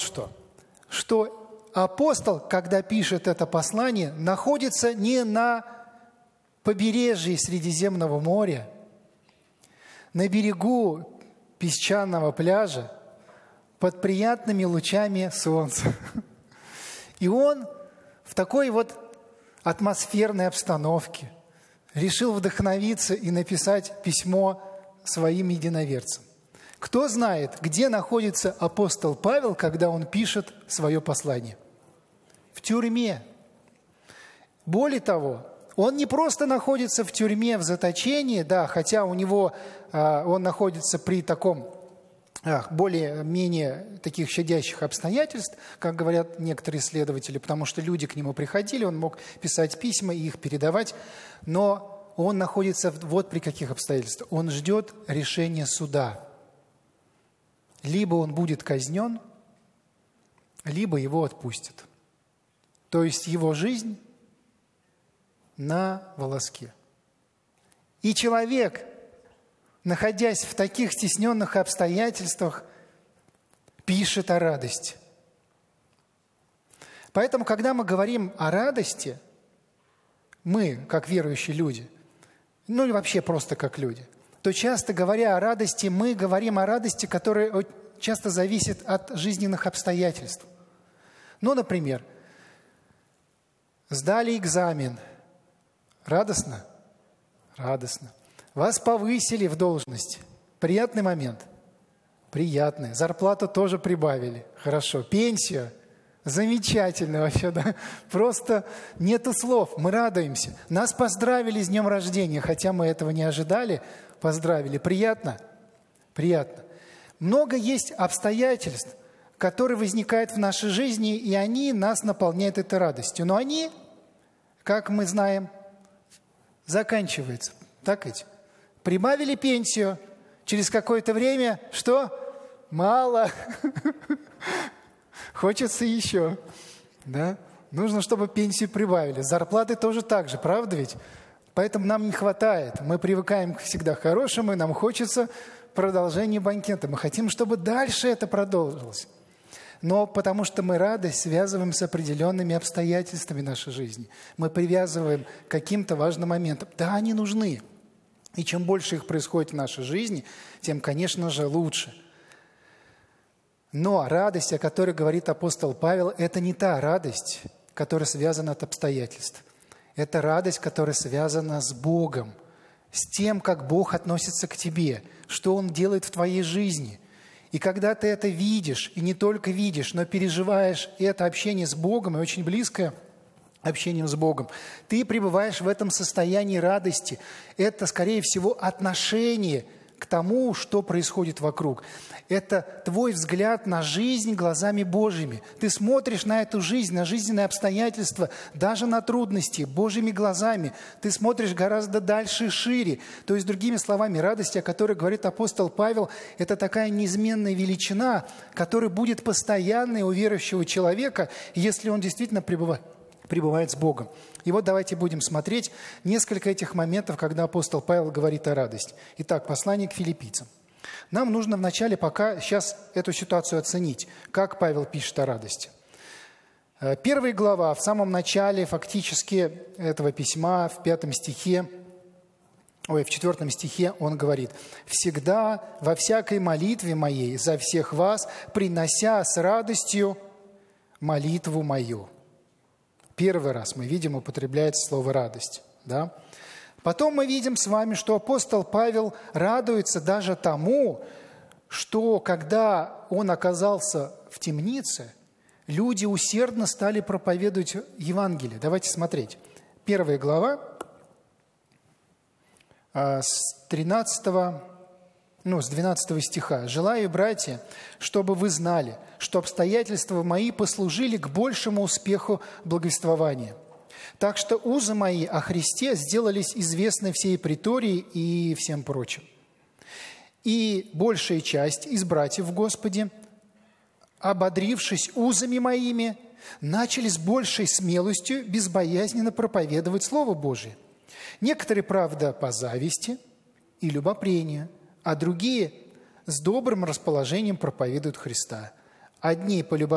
что апостол, когда пишет это послание, находится не на побережье Средиземного моря, на берегу песчаного пляжа, под приятными лучами солнца. И он в такой вот атмосферной обстановке решил вдохновиться и написать письмо своим единоверцам. Кто знает, где находится апостол Павел, когда он пишет свое послание? В тюрьме. Более того, он не просто находится в тюрьме, в заточении, да, хотя у него он находится при таком более-менее таких щадящих обстоятельств, как говорят некоторые исследователи, потому что люди к нему приходили, он мог писать письма и их передавать, но он находится вот при каких обстоятельствах. Он ждет решения суда. Либо он будет казнен, либо его отпустят. То есть его жизнь на волоске. И человек, находясь в таких стесненных обстоятельствах, пишет о радости. Поэтому, когда мы говорим о радости, мы, как верующие люди, ну или вообще просто как люди, то часто, говоря о радости, мы говорим о радости, которая часто зависит от жизненных обстоятельств. Ну, например, сдали экзамен. Радостно? Радостно. Вас повысили в должности. Приятный момент? Приятный. Зарплату тоже прибавили. Хорошо. Пенсию? Замечательно вообще, да? Просто нету слов. Мы радуемся. Нас поздравили с днем рождения, хотя мы этого не ожидали. Поздравили. Приятно? Приятно. Много есть обстоятельств, которые возникают в нашей жизни, и они нас наполняют этой радостью. Но они, как мы знаем, заканчиваются. Так ведь? Прибавили пенсию. Через какое-то время что? Мало. Хочется еще. Да? Нужно, чтобы пенсию прибавили. Зарплаты тоже так же, правда ведь? Поэтому нам не хватает. Мы привыкаем всегда к хорошему, и нам хочется продолжения банкета. Мы хотим, чтобы дальше это продолжилось. Но потому что мы радость связываем с определенными обстоятельствами нашей жизни. Мы привязываем к каким-то важным моментам. Да, они нужны. И чем больше их происходит в нашей жизни, тем, конечно же, лучше. Но радость, о которой говорит апостол Павел, это не та радость, которая связана от обстоятельств. Это радость, которая связана с Богом, с тем, как Бог относится к тебе, что Он делает в твоей жизни. И когда ты это видишь, и не только видишь, но переживаешь это общение с Богом, и очень близкое общением с Богом, ты пребываешь в этом состоянии радости. Это, скорее всего, отношение к тому, что происходит вокруг. Это твой взгляд на жизнь глазами Божьими. Ты смотришь на эту жизнь, на жизненные обстоятельства, даже на трудности Божьими глазами. Ты смотришь гораздо дальше и шире. То есть, другими словами, радость, о которой говорит апостол Павел, это такая неизменная величина, которая будет постоянной у верующего человека, если он действительно пребывает с Богом. И вот давайте будем смотреть несколько этих моментов, когда апостол Павел говорит о радости. Итак, послание к филиппийцам. Нам нужно вначале пока сейчас эту ситуацию оценить, как Павел пишет о радости. 1 глава, в самом начале фактически этого письма, в 4 стихе он говорит: «Всегда во всякой молитве моей за всех вас, принося с радостью молитву мою». Первый раз мы видим, употребляется слово «радость». Да? Потом мы видим с вами, что апостол Павел радуется даже тому, что когда он оказался в темнице, люди усердно стали проповедовать Евангелие. Давайте смотреть. 1 глава, с 12 стиха. «Желаю, братья, чтобы вы знали, что обстоятельства мои послужили к большему успеху благовествования. Так что узы мои о Христе сделались известны всей претории и всем прочим. И большая часть из братьев в Господе, ободрившись узами моими, начали с большей смелостью безбоязненно проповедовать Слово Божие. Некоторые, правда, по зависти и любопрению, а другие с добрым расположением проповедуют Христа. Одни по любопытству,